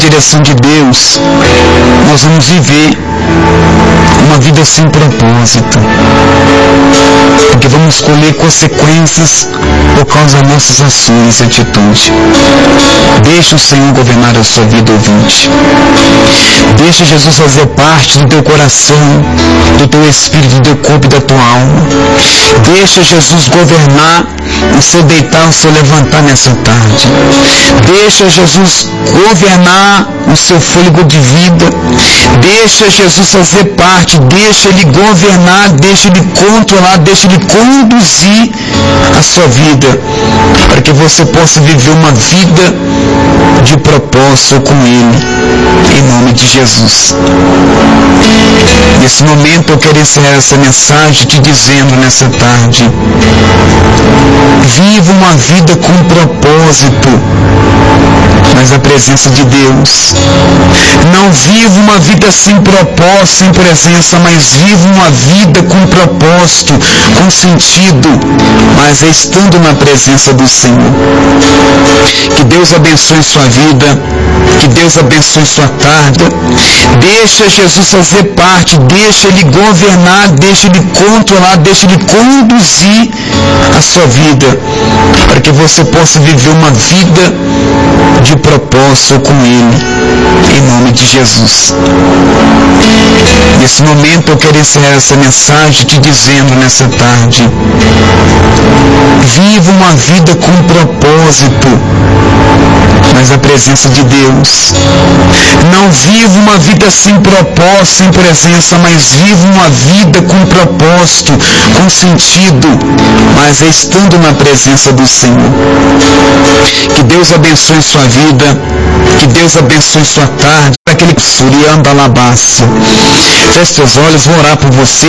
direção de Deus, nós vamos viver uma vida sem propósito, porque vamos colher consequências por causa das nossas ações e atitudes. Deixa o Senhor governar a sua vida, ouvinte. Deixa Jesus fazer parte do teu coração, do teu espírito, do teu corpo e da tua alma. Deixa Jesus governar o seu deitar, o seu levantar nessa tarde. Deixa Jesus governar o seu fôlego de vida. Deixa Jesus fazer parte, deixa Ele governar, deixa Ele controlar, deixa Ele conduzir a sua vida, para que você possa viver uma vida de propósito com Ele, em nome de Jesus. Nesse momento eu quero encerrar essa mensagem te dizendo nessa tarde: viva uma vida com propósito, mas a presença de Deus. Não viva uma vida sem propósito, sem presença, mas viva uma vida com propósito, com sentido, mas estando na presença do Senhor. Que Deus abençoe sua vida, que Deus abençoe sua tarde. Deixa Jesus fazer parte, deixa Ele governar, deixa Ele controlar, deixa Ele conduzir a sua vida, para que você possa viver uma vida de propósito com Ele, em nome de Jesus. Nesse momento eu quero encerrar essa mensagem te dizendo nessa tarde: viva uma vida com propósito, mas a presença de Deus. Não viva uma vida sem propósito, sem presença, mas viva uma vida com propósito, com sentido, mas estando na presença do Senhor. Que Deus abençoe sua vida, que Deus abençoe sua tarde, aquele surianda labácia. Feche seus olhos, vou orar por você.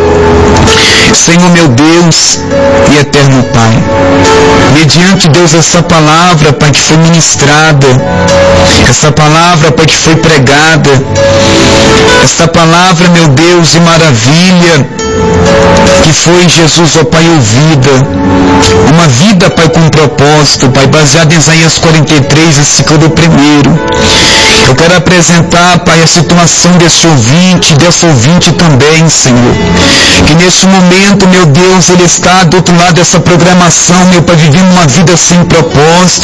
Senhor meu Deus e eterno Pai, mediante Deus essa palavra, Pai, que foi ministrada, essa palavra, Pai, que foi pregada, essa palavra, meu Deus, de maravilha, que foi, Jesus, ó Pai, ouvida, uma vida, Pai, com propósito, Pai, baseada em Isaías 43, versículo 1. Eu quero apresentar, Pai, a situação desse ouvinte, dessa ouvinte também, Senhor, que nesse momento, meu Deus, ele está do outro lado dessa programação, meu Pai, vivendo uma vida sem propósito.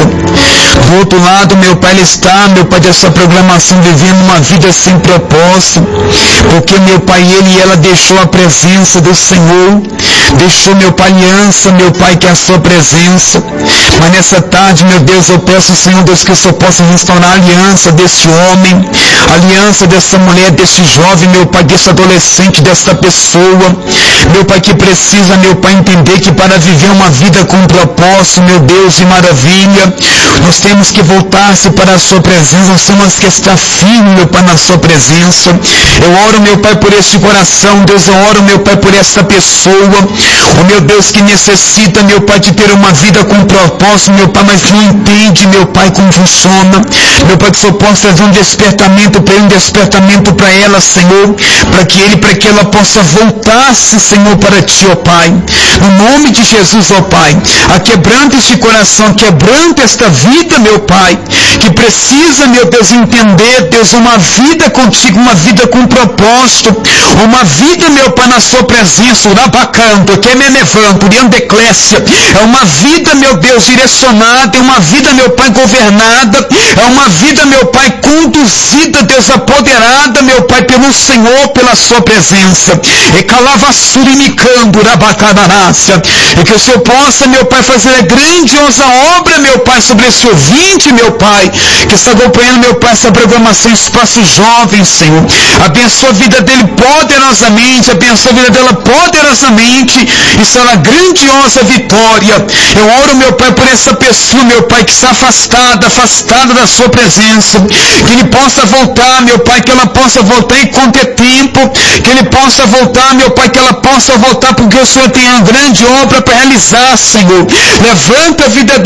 Do outro lado, meu Pai, ele está, meu Pai, dessa programação, vivendo uma vida sem propósito, porque, meu Pai, ele e ela deixou a presença do Senhor, deixou, meu Pai, aliança, meu Pai, que é a sua presença. Mas nessa tarde, meu Deus, eu peço, Senhor Deus, que o Senhor possa restaurar a aliança desse homem, a aliança dessa mulher, desse jovem, meu Pai, desse adolescente, dessa pessoa, meu Pai, que precisa, meu Pai, entender que para viver uma vida com propósito, meu Deus, de maravilha, nós temos que voltar-se para a sua presença, nós temos que estar firme, meu Pai, na sua presença. Eu oro, meu Pai, por este coração, Deus, eu oro, meu Pai, por essa pessoa, oh meu Deus, que necessita, meu Pai, de ter uma vida com propósito, meu Pai, mas não entende, meu Pai, como funciona. Meu Pai, que o Senhor possa trazer um despertamento para ele, um despertamento para ela, Senhor, para que ela possa voltar-se, Senhor, para Ti, ó Pai. No nome de Jesus, ó Pai, quebranta este coração, quebranta esta vida, meu Pai, que precisa, meu Deus, entender, Deus, uma vida contigo, uma vida com propósito, uma vida, meu Pai, na sua presença, urabacanto, que me levanto, eclésia, é uma vida, meu Deus, direcionada, é uma vida, meu Pai, governada, é uma vida, meu Pai, conduzida, Deus, apoderada, meu Pai, pelo Senhor, pela sua presença, e calavassurinicando, urabacanaracia, e que o Senhor possa, meu Pai, fazer a grandiosa obra, meu Pai, sobre esse ouvinte, meu Pai, que está acompanhando, meu Pai, essa programação Espaço Jovem, Senhor. Abençoa a vida dele poderosamente, abençoa a vida dela poderosamente, e será grandiosa vitória. Eu oro, meu Pai, por essa pessoa, meu Pai, que está afastada da sua presença, que ele possa voltar, meu Pai, que ela possa voltar enquanto é tempo, que ele possa voltar, meu Pai, que ela possa voltar, porque o Senhor tem uma grande obra para realizar, Senhor. Levanta a vida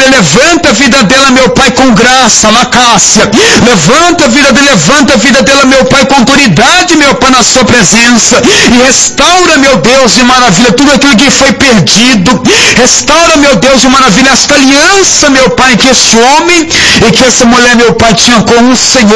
dela, meu Pai, com graça, lacácia. Levanta a vida dela, meu Pai, com autoridade, meu Pai, na sua presença. E restaura, meu Deus, de maravilha, tudo aquilo que foi perdido. Restaura, meu Deus, de maravilha, esta aliança, meu Pai, que esse homem e que essa mulher, meu Pai, tinha com o Senhor.